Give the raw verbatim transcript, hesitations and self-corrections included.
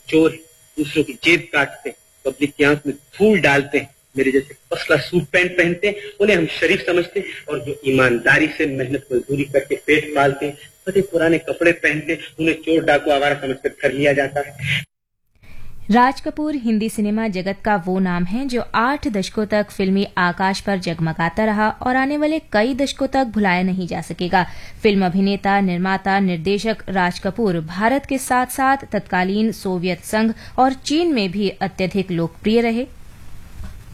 चोर हैं, दूसरों की जेब काटते हैं, पब्लिक की आंख में धूल डालते हैं, मेरे जैसे पसला सूट पैंट पहनते हैं, उन्हें हम शरीफ समझते हैं, और जो ईमानदारी से मेहनत मजदूरी करके पेट पालते हैं, फटे पुराने कपड़े पहनते हैं, उन्हें चोर डाकू आवारा समझकर कर लिया जाता है। राज कपूर हिंदी सिनेमा जगत का वो नाम है जो आठ दशकों तक फिल्मी आकाश पर जगमगाता रहा और आने वाले कई दशकों तक भुलाया नहीं जा सकेगा। फिल्म अभिनेता, निर्माता, निर्देशक राज कपूर भारत के साथ साथ तत्कालीन सोवियत संघ और चीन में भी अत्यधिक लोकप्रिय रहे।